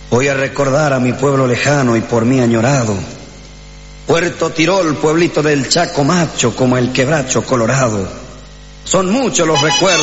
Voy a recordar a mi pueblo lejano y por mí añorado. Puerto Tirol, pueblito del Chaco macho, como el Quebracho Colorado. Son muchos los recuerdos